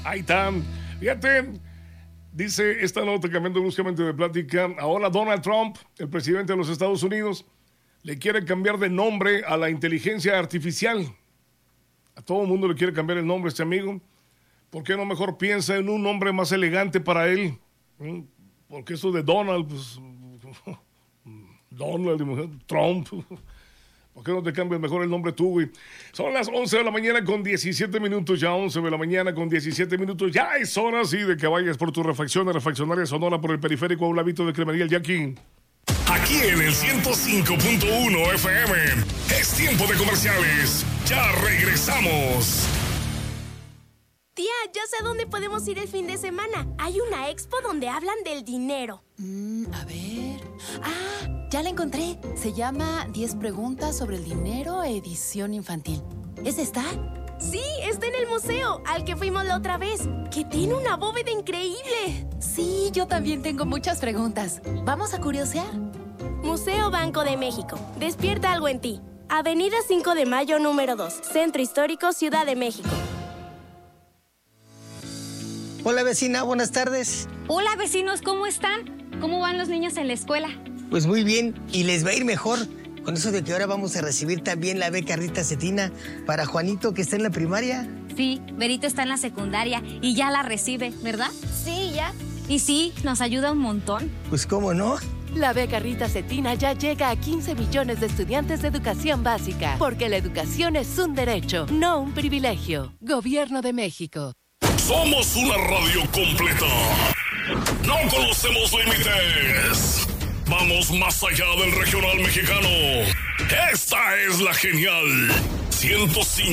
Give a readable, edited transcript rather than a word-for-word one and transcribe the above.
Ahí están. Fíjate, dice esta nota, cambiando bruscamente de plática. Ahora Donald Trump, el presidente de los Estados Unidos, le quiere cambiar de nombre a la inteligencia artificial. A todo el mundo le quiere cambiar el nombre a este amigo. ¿Por qué no mejor piensa en un nombre más elegante para él? Porque eso de Donald, pues... Donald, Trump... ¿Por qué no te cambias mejor el nombre tú, güey? Son las 11 de la mañana con 17 minutos. Ya 11 de la mañana con 17 minutos. Ya es hora, sí, de que vayas por tu refaccionaria Sonora por el periférico a un lavito de Cremería el Jackie. Aquí en el 105.1 FM. Es tiempo de comerciales. Ya regresamos. Tía, ya sé a dónde podemos ir el fin de semana. Hay una expo donde hablan del dinero. A ver... ¡Ah! Ya la encontré. Se llama 10 preguntas sobre el dinero, edición infantil. ¿Es esta? Sí, está en el museo, al que fuimos la otra vez, que tiene una bóveda increíble. Sí, yo también tengo muchas preguntas. ¿Vamos a curiosear? Museo Banco de México. Despierta algo en ti. Avenida 5 de Mayo, número 2. Centro Histórico, Ciudad de México. Hola, vecina, buenas tardes. Hola, vecinos, ¿cómo están? ¿Cómo van los niños en la escuela? Pues muy bien, y les va a ir mejor con eso de que ahora vamos a recibir también la beca Rita Cetina para Juanito, que está en la primaria. Sí, Berito está en la secundaria y ya la recibe, ¿verdad? Sí, ya. Y sí, nos ayuda un montón. Pues cómo no. La beca Rita Cetina ya llega a 15 millones de estudiantes de educación básica, porque la educación es un derecho, no un privilegio. Gobierno de México. Somos una radio completa. No conocemos límites. Vamos más allá del regional mexicano. Esta es la genial 105.